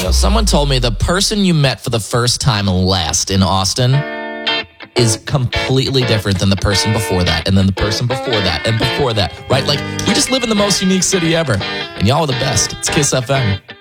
Someone told me the person you met for the first time last in Austin is completely different than the person before that, and then the person before that, and before that, right? Like, we just live in the most unique city ever, and y'all are the best. It's Kiss FM.